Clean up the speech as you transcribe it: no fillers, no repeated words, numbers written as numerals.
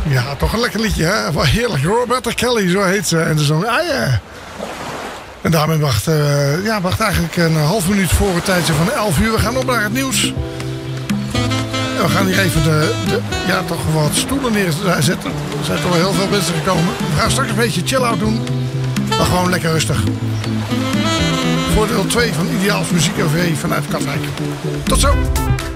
Ja, toch een lekker liedje, hè? Wat heerlijk. Roberta Kelly, zo heet ze. En ze zong Ah ja. En daarmee wacht eigenlijk een half minuut voor het tijdje van 11 uur. We gaan op naar het nieuws. En we gaan hier even toch wat stoelen neerzetten. Er zijn toch wel heel veel mensen gekomen. We gaan straks een beetje chill-out doen. Maar gewoon lekker rustig. Voor deel 2 van Ideaals Muziek OV vanuit Katwijk. Tot zo!